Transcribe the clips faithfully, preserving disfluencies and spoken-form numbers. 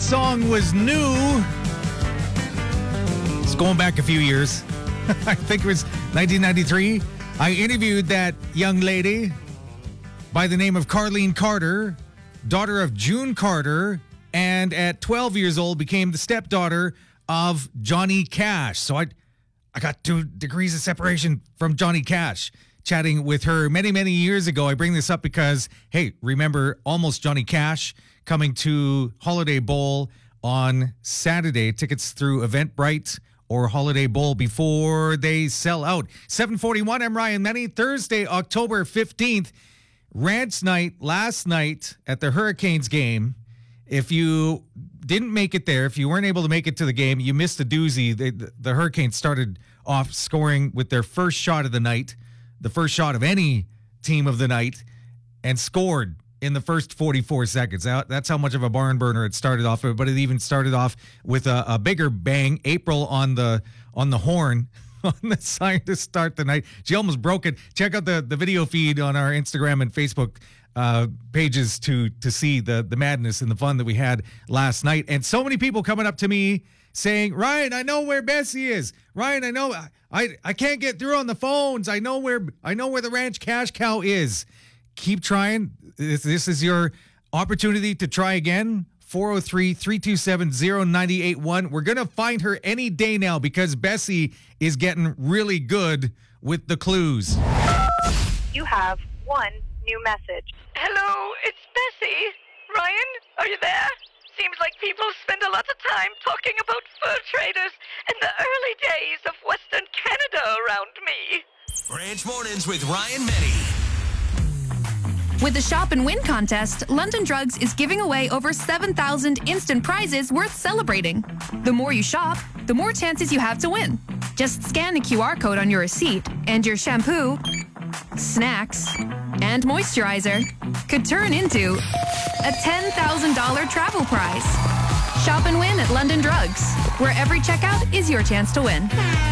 song was new. It's going back a few years. I think it was nineteen ninety-three. I interviewed that young lady by the name of Carlene Carter, daughter of June Carter, and at twelve years old became the stepdaughter of Johnny Cash. So I I got two degrees of separation from Johnny Cash chatting with her many, many years ago. I bring this up because, hey, remember Almost Johnny Cash coming to Holiday Bowl on Saturday. Tickets through Eventbrite or Holiday Bowl before they sell out. seven forty-one, I'm Ryan Menny. Thursday, October fifteenth, Ranch Night last night at the Hurricanes game. If you didn't make it there, if you weren't able to make it to the game, you missed a doozy. They, the, the Hurricanes started off scoring with their first shot of the night, the first shot of any team of the night, and scored in the first forty-four seconds. That's how much of a barn burner it started off with, but it even started off with a, a bigger bang. April on the on the horn on the sign to start the night. She almost broke it. Check out the, the video feed on our Instagram and Facebook uh, pages to to see the, the madness and the fun that we had last night. And so many people coming up to me saying, Ryan, I know where Bessie is. Ryan, I know I I can't get through on the phones. I know where I know where the Ranch Cash Cow is. Keep trying. This, this is your opportunity to try again. four oh three, three two seven, oh nine eight one. We're going to find her any day now because Bessie is getting really good with the clues. You have one new message. Hello, it's Bessie. Ryan, are you there? Seems like people spend a lot of time talking about fur traders and the early days of Western Canada around me. Ranch Mornings with Ryan Menny. With the Shop and Win contest, London Drugs is giving away over seven thousand instant prizes worth celebrating. The more you shop, the more chances you have to win. Just scan the Q R code on your receipt, and your shampoo, snacks, and moisturizer could turn into a ten thousand dollars travel prize. Shop and win at London Drugs, where every checkout is your chance to win.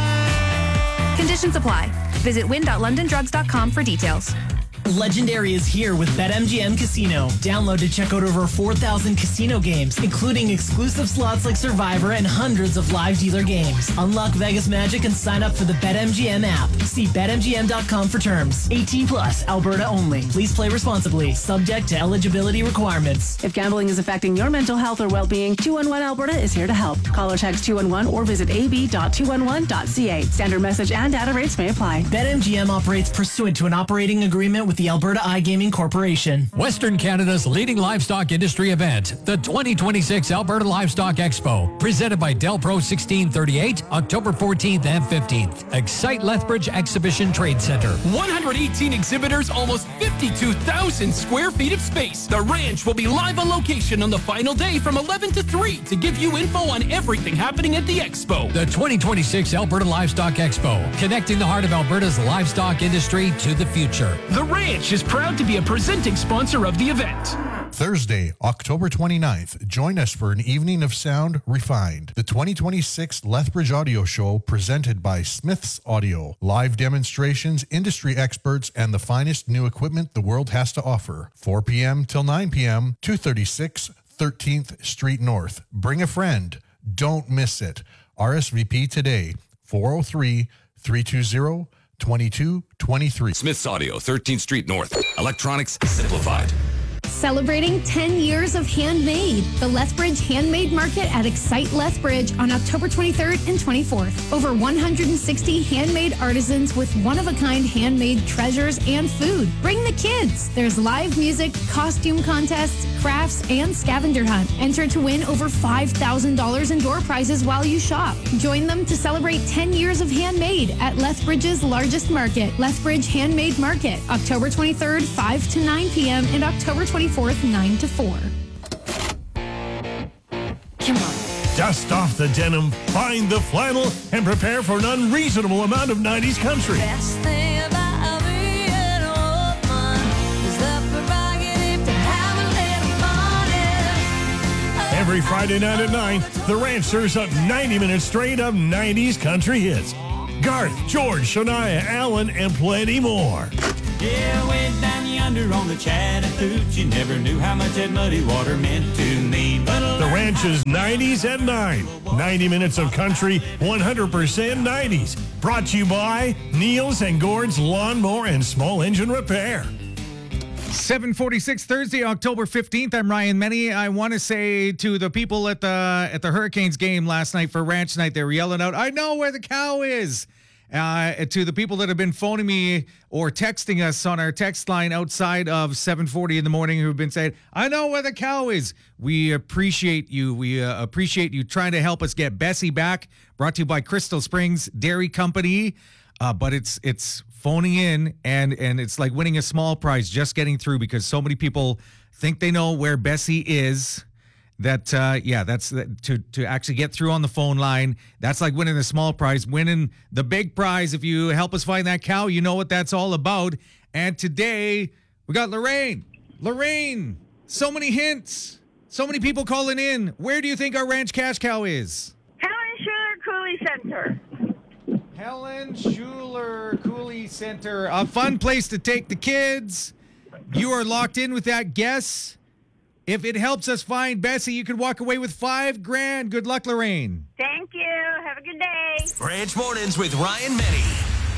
Conditions apply. Visit win dot london drugs dot com for details. Legendary is here with BetMGM Casino. Download to check out over four thousand casino games, including exclusive slots like Survivor and hundreds of live dealer games. Unlock Vegas magic and sign up for the BetMGM app. See bet M G M dot com for terms. eighteen plus, Alberta only. Please play responsibly. Subject to eligibility requirements. If gambling is affecting your mental health or well-being, two one one Alberta is here to help. Call or text two one one or visit a b dot two one one dot c a. Standard message and data rates may apply. BetMGM operates pursuant to an operating agreement with the Alberta iGaming Corporation. Western Canada's leading livestock industry event, the twenty twenty-six Alberta Livestock Expo, presented by Delpro sixteen thirty-eight, October fourteenth and fifteenth. Excite Lethbridge Exhibition Trade Center. one hundred eighteen exhibitors, almost fifty-two thousand square feet of space. The ranch will be live on location on the final day from eleven to three to give you info on everything happening at the expo. The twenty twenty-six Alberta Livestock Expo, connecting the heart of Alberta's livestock industry to the future. The ranch is proud to be a presenting sponsor of the event. Thursday, October twenty-ninth, join us for an evening of sound refined. The twenty twenty-six Lethbridge Audio Show presented by Smith's Audio. Live demonstrations, industry experts, and the finest new equipment the world has to offer. four p.m. till nine p.m., two thirty-six thirteenth Street North. Bring a friend. Don't miss it. R S V P today, four oh three, three two zero, two two two three. Smith's Audio, thirteenth Street North. Electronics simplified. Celebrating ten years of handmade. The Lethbridge Handmade Market at Excite Lethbridge on October twenty-third and twenty-fourth. Over one hundred sixty handmade artisans with one-of-a-kind handmade treasures and food. Bring the kids. There's live music, costume contests, crafts, and scavenger hunt. Enter to win over five thousand dollars in door prizes while you shop. Join them to celebrate ten years of handmade at Lethbridge's largest market, Lethbridge Handmade Market, October twenty-third, five to nine p.m. and October twenty-fourth, nine to four. Come on. Dust off the denim, find the flannel, and prepare for an unreasonable amount of nineties country. Best thing about being a woman is the prerogative to have a little fun. Every Friday night at nine, The Ranch serves up ninety minutes straight of nineties country hits. Garth, George, Shania, Allen, and plenty more. Yeah, way down yonder on the Chattahoochee. Never knew how much that muddy water meant to me. But The Ranch's nineties at nine. ninety minutes of country, one hundred percent nineties. Brought to you by Niels and Gord's Lawnmower and Small Engine Repair. seven forty-six Thursday, October fifteenth. I'm Ryan Menny. I want to say to the people at the at the Hurricanes game last night for Ranch Night, they were yelling out, "I know where the cow is." Uh, to the people that have been phoning me or texting us on our text line outside of seven forty in the morning who've been saying, "I know where the cow is." We appreciate you. We uh, appreciate you trying to help us get Bessie back. Brought to you by Crystal Springs Dairy Company. Uh, but it's it's phoning in and and it's like winning a small prize, just getting through, because so many people think they know where Bessie is. That uh, yeah, that's that, to to actually get through on the phone line. That's like winning the small prize, winning the big prize. If you help us find that cow, you know what that's all about. And today we got Lorraine. Lorraine, so many hints, so many people calling in. Where do you think our ranch cash cow is? Helen Schuler Cooley Center. Helen Schuler Cooley Center. A fun place to take the kids. You are locked in with that guess. If it helps us find Bessie, you could walk away with five grand. Good luck, Lorraine. Thank you. Have a good day. Ranch Mornings with Ryan Menny.